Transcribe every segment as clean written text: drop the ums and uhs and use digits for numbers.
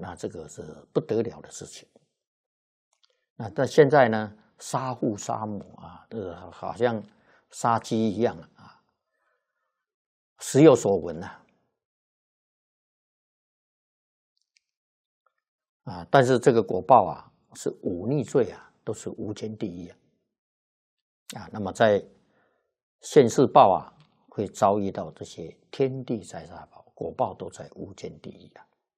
那这个是不得了的事情。那但现在呢，杀父杀母啊，这个好像杀鸡一样啊，时有所闻呐。但是这个果报啊，是忤逆罪啊，都是无间地狱那么在现世报啊，会遭遇到这些天地灾杀报，果报都在无间地狱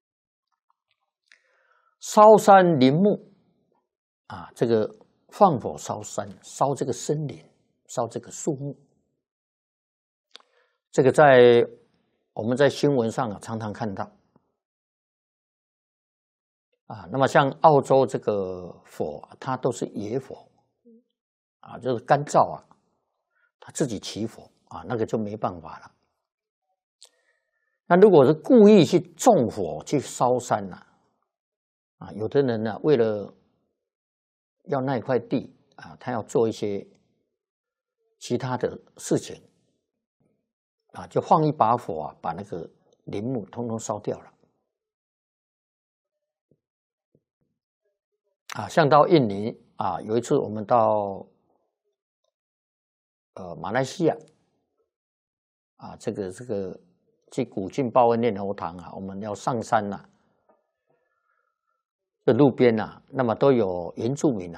烧山林木这个放火烧山，烧这个森林，烧这个树木，这个我们在新闻上常常看到那么像澳洲这个火，它都是野火就是干燥它自己起火那个就没办法了。那如果是故意去纵火去烧山有的人呢，为了要那块地他要做一些其他的事情就放一把火把那个林木通通烧掉了像到印尼有一次我们到马来西亚这个去古晋报恩念佛堂我们要上山这路边那么都有原住民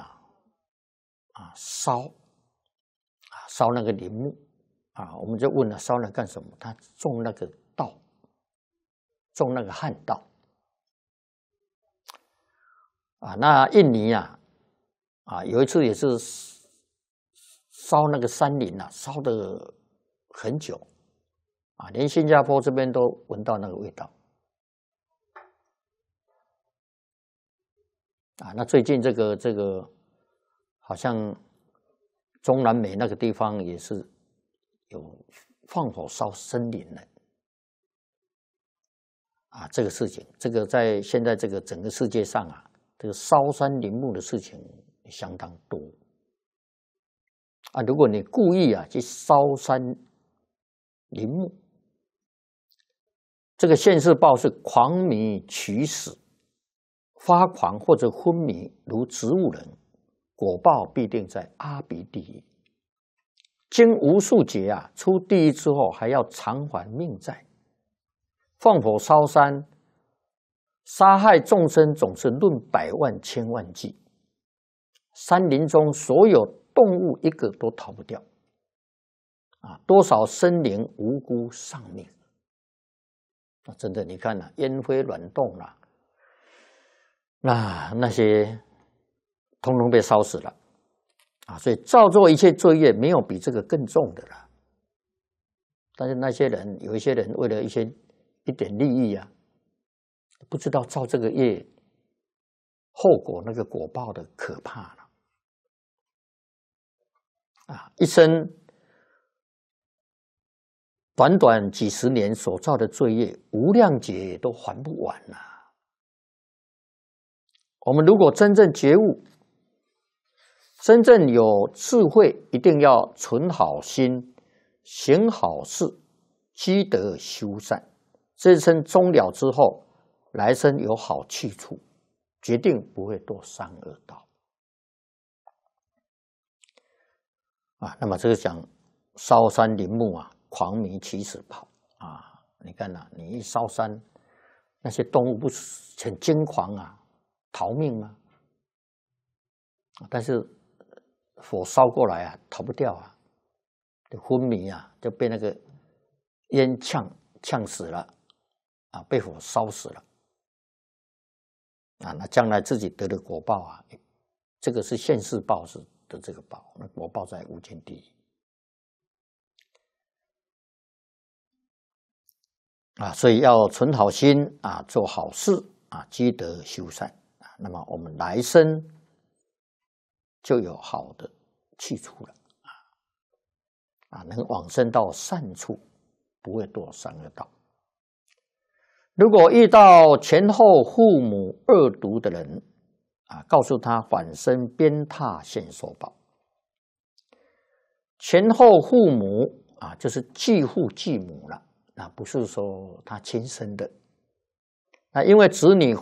烧那个林木我们就问了烧那干什么？他种那个稻，种那个旱稻那印尼有一次也是烧那个山林烧得很久连新加坡这边都闻到那个味道那最近这个好像中南美那个地方也是有放火烧森林的这个事情，这个在现在这个整个世界上这个烧山林木的事情相当多如果你故意去烧山林木，这个现世报是狂迷取死，发狂或者昏迷如植物人，果报必定在阿鼻地狱。经无数劫出地狱之后还要偿还命债。放火烧山，杀害众生总是论百万千万计，山林中所有动物一个都逃不掉多少生灵无辜丧命真的你看烟灰卵动那些通通被烧死了所以造作一切罪业没有比这个更重的了。但是那些人有一些人为了一点利益不知道造这个业后果那个果报的可怕了一生短短几十年所造的罪业无量劫都还不完我们如果真正觉悟，真正有智慧，一定要存好心，行好事，积德修善，这一生终了之后，来生有好去处，决定不会堕三恶道那么这个讲烧山林木狂迷起死跑你看你一烧山，那些动物不是很惊狂逃命吗？但是火烧过来逃不掉昏迷就被那个烟呛死了被火烧死了那将来自己得的果报这个是现世报的这个报，那果报在无间地狱所以要存好心做好事积德修善那么我们来生就有好的去处了能往生到善处，不会堕三恶道。如果遇到前后父母恶毒的人告诉他反生鞭挞现受报。前后父母就是继父继母了不是说他亲生的因为子女